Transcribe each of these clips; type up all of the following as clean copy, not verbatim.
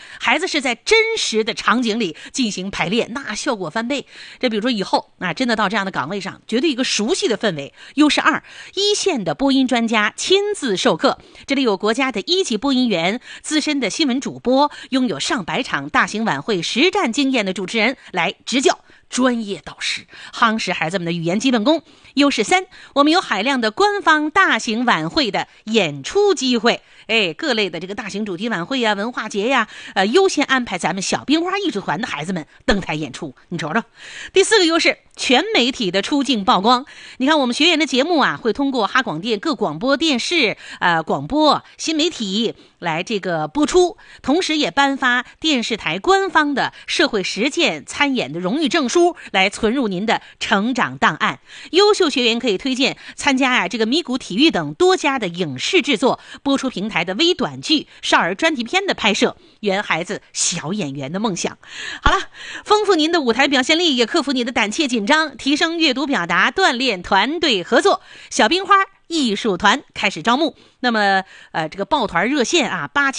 孩子是在真实的场景里进行排练，那效果翻倍。这比如说以后真的到这样的岗位上，绝对一个熟悉的氛围。优势2，一线的播音专家亲自授课，这里有国家的1级播音员、资深的新闻主播，拥有上百场大型晚会实战经验的主持人来执教，专业导师，夯实孩子们的语言基本功。优势3，我们有海量的官方大型晚会的演出机会，各类的这个大型主题晚会呀、文化节呀，优先安排咱们小冰花艺术团的孩子们登台演出。你瞅瞅。第4个优势，全媒体的出镜曝光。你看我们学员的节目会通过哈广电各广播电视、广播、新媒体来这个播出，同时也颁发电视台官方的社会实践参演的荣誉证书，来存入您的成长档案。优秀学员可以推荐参加这个咪咕体育等多家的影视制作、播出平台的微短剧、少儿专题片的拍摄，圆孩子小演员的梦想。好了，丰富您的舞台表现力，也克服你的胆怯紧张，提升阅读表达，锻炼团队合作。小冰花艺术团开始招募，那么这个报团热线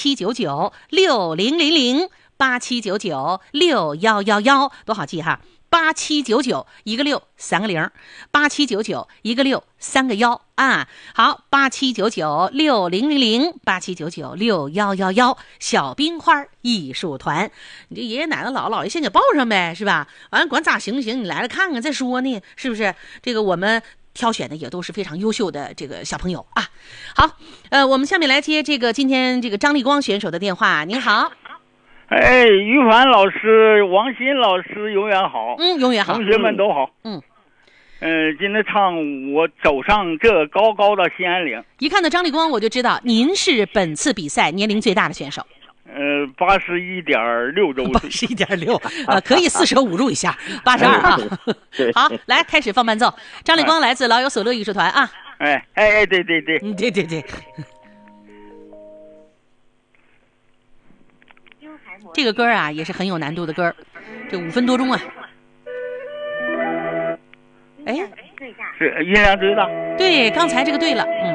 87996000，87996111，多好记哈，8799一个6三个0，8799一个6三个1啊。好，87996000，87996111，小冰花艺术团，你这爷爷奶奶姥姥姥爷先给报上呗，是吧？完了管咋行不行，你来了看看再说呢，是不是？这个我们挑选的也都是非常优秀的这个小朋友啊。好，我们下面来接这个今天这个张立光选手的电话。您好。 于凡老师、王鑫老师永远好。 永远好。 同学们都好。今天唱我走上这高高的西安岭。 一看到张立光，我就知道您是本次比赛年龄最大的选手。 81.6周岁。 81.6，可以四舍五入一下，82啊。好，来开始放伴奏。张立光来自老有所乐艺术团啊。 对。 对。这个歌也是很有难度的歌，这5分多钟啊。 是音量最大。 对，刚才这个对了。